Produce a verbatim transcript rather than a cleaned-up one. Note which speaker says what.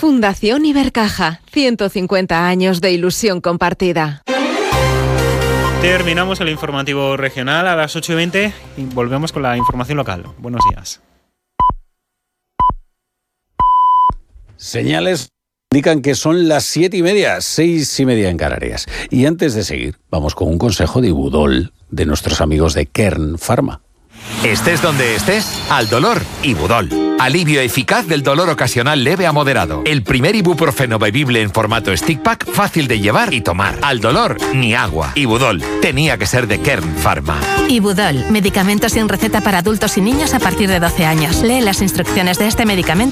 Speaker 1: Fundación Ibercaja, ciento cincuenta años de ilusión compartida.
Speaker 2: Terminamos el informativo regional a las ocho y veinte y volvemos con la información local. Buenos días.
Speaker 3: Señales indican que son las siete y media, seis y media en Canarias. Y antes de seguir, vamos con un consejo de Ibudol, de nuestros amigos de Kern Pharma.
Speaker 4: Estés donde estés, al dolor, Ibudol. Alivio eficaz del dolor ocasional leve a moderado. El primer ibuprofeno bebible en formato stick pack, fácil de llevar y tomar. Al dolor, ni agua. Ibudol, tenía que ser de Kern Pharma.
Speaker 5: Ibudol, medicamento sin receta para adultos y niños a partir de doce años. Lee las instrucciones de este medicamento